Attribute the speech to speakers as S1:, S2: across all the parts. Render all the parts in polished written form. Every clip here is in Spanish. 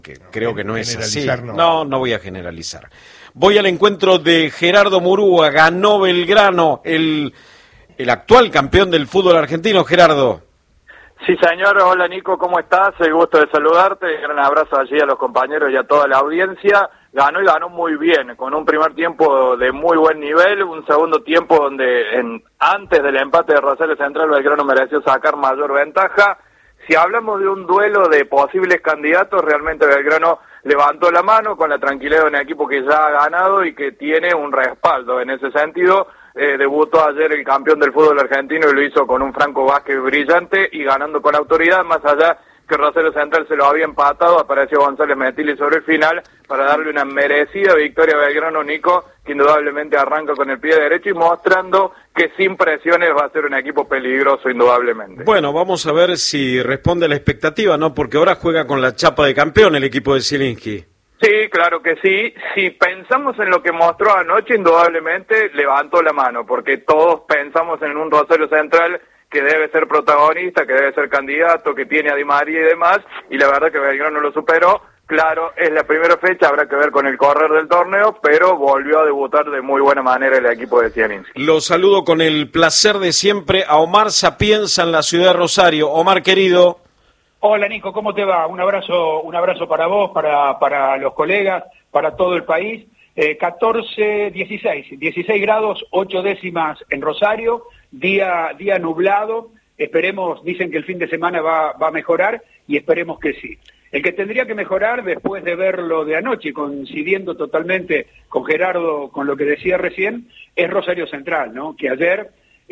S1: que creo que no es así.
S2: No voy a generalizar. Voy al encuentro de Gerardo Murúa. Ganó Belgrano, el actual campeón del fútbol argentino. Gerardo.
S3: Sí, señor. Hola, Nico, ¿cómo estás? El gusto de saludarte. Un abrazo allí a los compañeros y a toda la audiencia. Ganó y ganó muy bien, con un primer tiempo de muy buen nivel, un segundo tiempo donde antes del empate de Rosario Central, Belgrano mereció sacar mayor ventaja. Si hablamos de un duelo de posibles candidatos, realmente Belgrano levantó la mano con la tranquilidad de un equipo que ya ha ganado y que tiene un respaldo. En ese sentido, debutó ayer el campeón del fútbol argentino y lo hizo con un Franco Vázquez brillante y ganando con autoridad, más allá que Rosario Central se lo había empatado, apareció González Metilli sobre el final para darle una merecida victoria a Belgrano, Nico, que indudablemente arranca con el pie derecho y mostrando que sin presiones va a ser un equipo peligroso indudablemente.
S2: Bueno, vamos a ver si responde a la expectativa, ¿no? Porque ahora juega con la chapa de campeón el equipo de Zielinski.
S3: Sí, claro que sí. Si pensamos en lo que mostró anoche, indudablemente levantó la mano, porque todos pensamos en un Rosario Central que debe ser protagonista, que debe ser candidato, que tiene a Di María y demás, y la verdad que Belgrano lo superó. Claro, es la primera fecha, habrá que ver con el correr del torneo, pero volvió a debutar de muy buena manera el equipo de Zielinski.
S2: Lo saludo con el placer de siempre a Omar Sapienza en la ciudad de Rosario. Omar, querido.
S4: Hola, Nico, ¿cómo te va? Un abrazo para vos, para los colegas, para todo el país. 16 grados, 8 décimas en Rosario, día nublado. Esperemos, dicen que el fin de semana va a mejorar y esperemos que sí. El que tendría que mejorar después de ver lo de anoche, coincidiendo totalmente con Gerardo, con lo que decía recién, es Rosario Central, ¿no? Que ayer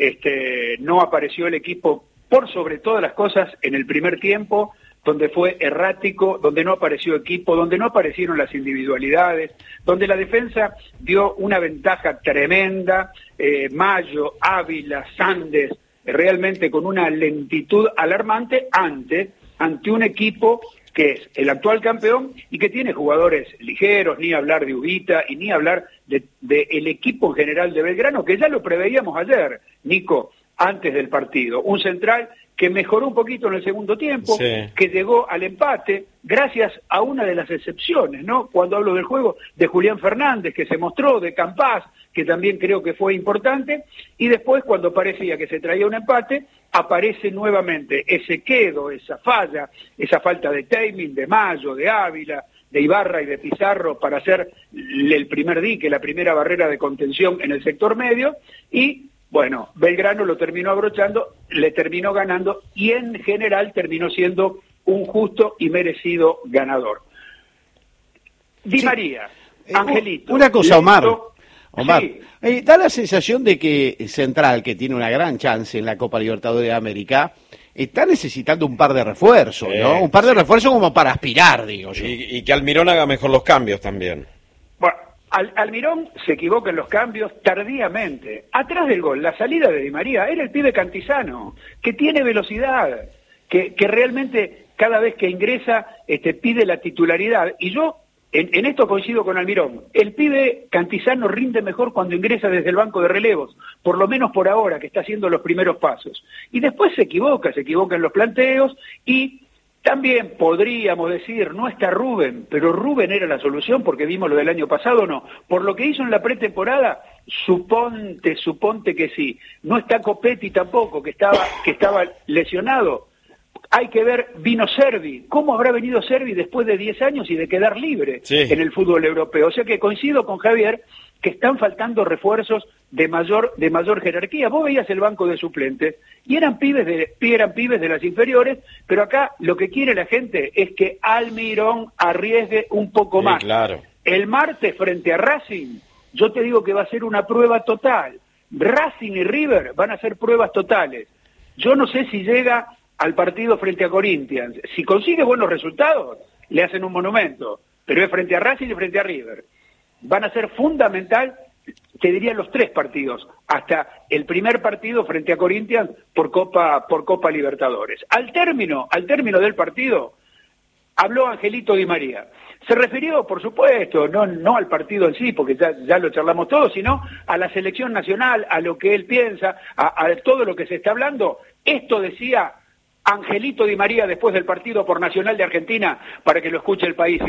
S4: no apareció el equipo por sobre todas las cosas en el primer tiempo, donde fue errático, donde no apareció equipo, donde no aparecieron las individualidades, donde la defensa dio una ventaja tremenda, Mayo, Ávila, Sandes, realmente con una lentitud alarmante ante un equipo que es el actual campeón y que tiene jugadores ligeros, ni hablar de Ubita y ni hablar de el equipo en general de Belgrano, que ya lo preveíamos ayer, Nico, antes del partido. Un central que mejoró un poquito en el segundo tiempo, sí, que llegó al empate gracias a una de las excepciones, ¿no? Cuando hablo del juego, de Julián Fernández, que se mostró, de Campás, que también creo que fue importante, y después, cuando parecía que se traía un empate, aparece nuevamente ese quedo, esa falla, esa falta de timing de Mayo, de Ávila, de Ibarra y de Pizarro para hacer el primer dique, la primera barrera de contención en el sector medio, y bueno, Belgrano lo terminó abrochando, le terminó ganando y en general terminó siendo un justo y merecido ganador. Di María, Angelito.
S1: Una cosa, Omar,
S4: sí.
S1: Da la sensación de que Central, que tiene una gran chance en la Copa Libertadores de América, está necesitando un par de refuerzos, ¿no? Un par de refuerzos como para aspirar, digo yo.
S2: Y que Almirón haga mejor los cambios también.
S4: Bueno, Almirón se equivoca en los cambios tardíamente. Atrás del gol, la salida de Di María, era el pibe Cantizano, que tiene velocidad, que realmente cada vez que ingresa pide la titularidad. Y yo en esto coincido con Almirón. El pibe Cantizano rinde mejor cuando ingresa desde el banco de relevos, por lo menos por ahora, que está haciendo los primeros pasos. Y después se equivoca en los planteos y también podríamos decir, no está Rubén, pero Rubén era la solución porque vimos lo del año pasado, ¿no? Por lo que hizo en la pretemporada, suponte que sí. No está Copetti tampoco, que estaba lesionado. Hay que ver, vino Servi. ¿Cómo habrá venido Servi después de 10 años y de quedar libre en el fútbol europeo? O sea que coincido con Javier que están faltando refuerzos de mayor jerarquía. Vos veías el banco de suplentes y eran pibes de las inferiores, pero acá lo que quiere la gente es que Almirón arriesgue un poco más.
S2: Claro.
S4: El martes frente a Racing, yo te digo que va a ser una prueba total. Racing y River van a ser pruebas totales. Yo no sé si llega al partido frente a Corinthians. Si consigue buenos resultados, le hacen un monumento, pero es frente a Racing y frente a River. Van a ser fundamental, te diría, los 3 partidos, hasta el primer partido frente a Corinthians por Copa Libertadores. Al término del partido, habló Angelito Di María. Se refirió, por supuesto, no al partido en sí, porque ya lo charlamos todos, sino a la selección nacional, a lo que él piensa, a todo lo que se está hablando. Esto decía Angelito Di María después del partido por Nacional de Argentina para que lo escuche el país.